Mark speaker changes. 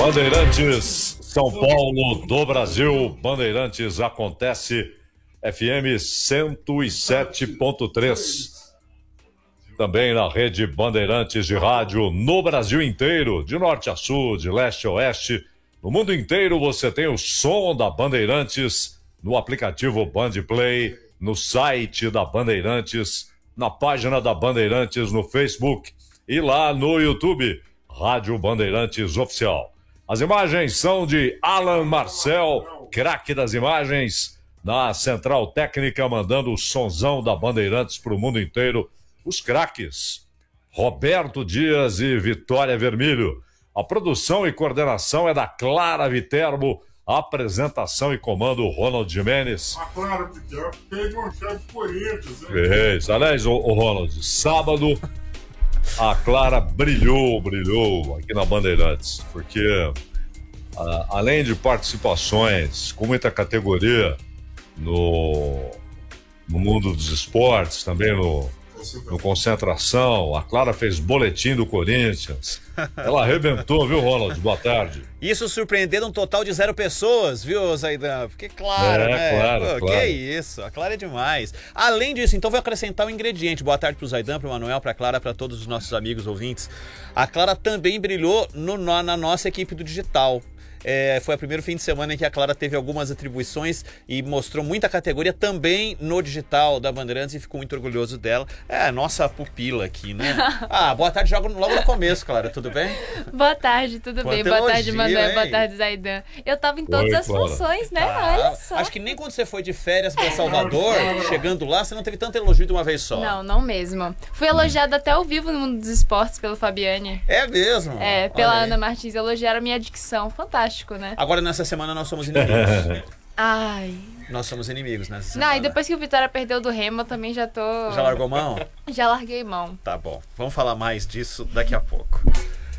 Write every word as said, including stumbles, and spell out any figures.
Speaker 1: Bandeirantes, São Paulo do Brasil. Bandeirantes acontece F M cento e sete ponto três. Também na rede Bandeirantes de rádio no Brasil inteiro, de norte a sul, de leste a oeste. No mundo inteiro você tem o som da Bandeirantes no aplicativo Bandplay, no site da Bandeirantes, na página da Bandeirantes no Facebook e lá no YouTube, Rádio Bandeirantes Oficial. As imagens são de Alan Marcel, craque das imagens, na central técnica, mandando o sonzão da Bandeirantes para o mundo inteiro. Os craques, Roberto Dias e Vitória Vermelho. A produção e coordenação é da Clara Viterbo, a apresentação e comando Ronald Jimenez.
Speaker 2: A Clara Viterbo fez um chefe Corinthians,
Speaker 1: né? Isso, aliás, o, o Ronald, sábado a Clara brilhou, brilhou aqui na Bandeirantes, porque a, além de participações com muita categoria no, no mundo dos esportes, também no no Concentração, a Clara fez boletim do Corinthians. Ela arrebentou, viu, Ronald? Boa tarde.
Speaker 3: Isso surpreendendo um total de zero pessoas, viu, Zaidan? Porque claro,
Speaker 1: é,
Speaker 3: né?
Speaker 1: Claro,
Speaker 3: Pô,
Speaker 1: claro.
Speaker 3: Que isso, a Clara é demais. Além disso, então vou acrescentar um ingrediente. Boa tarde pro Zaidan, pro Manuel, pra Clara, pra todos os nossos amigos ouvintes. A Clara também brilhou no, na nossa equipe do digital. É, foi o primeiro fim de semana em que a Clara teve algumas atribuições e mostrou muita categoria também no digital da Bandeirantes e ficou muito orgulhoso dela. É a nossa pupila aqui, né? Ah, boa tarde, jogo logo no começo, Clara, tudo bem?
Speaker 4: Boa tarde, tudo
Speaker 3: Quanto
Speaker 4: bem? Boa
Speaker 3: elogio,
Speaker 4: tarde, Manuel,
Speaker 3: hein?
Speaker 4: boa tarde, Zaidan. Eu tava em todas
Speaker 1: Oi,
Speaker 4: as
Speaker 1: Clara.
Speaker 4: funções, né?
Speaker 3: Ah,
Speaker 4: Olha só.
Speaker 3: acho que nem quando você foi de férias pra Salvador, chegando lá, você não teve tanto elogio de uma vez só.
Speaker 4: Não, não mesmo. Fui elogiada até ao vivo no mundo dos esportes pelo Fabiane.
Speaker 3: É mesmo?
Speaker 4: É, pela
Speaker 3: Olha aí.
Speaker 4: Ana Martins, elogiaram a minha dicção. Fantástico, né?
Speaker 3: Agora nessa semana nós somos inimigos.
Speaker 4: Ai.
Speaker 3: Nós somos inimigos nessa
Speaker 4: Não,
Speaker 3: semana.
Speaker 4: e depois que o Vitória perdeu do Remo, eu também já tô...
Speaker 3: Já largou mão?
Speaker 4: Já larguei mão.
Speaker 3: Tá bom. Vamos falar mais disso daqui a pouco.